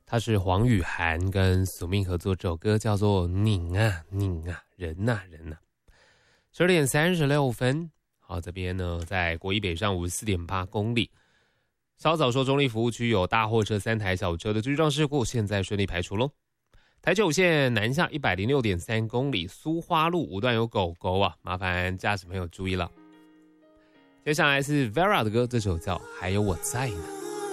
他是黄雨涵跟苏命合作，这首歌叫做拧啊拧啊人啊人啊。12点36分，好，这边呢在国一北上54.8公里。稍早说中立服务区有大货车3台小车的追撞事故，现在顺利排除咯。台九线南下106.3公里，苏花路5段有狗狗啊，麻烦驾驶朋友注意了。接下来是 Vera 的歌，这首叫《还有我在呢》。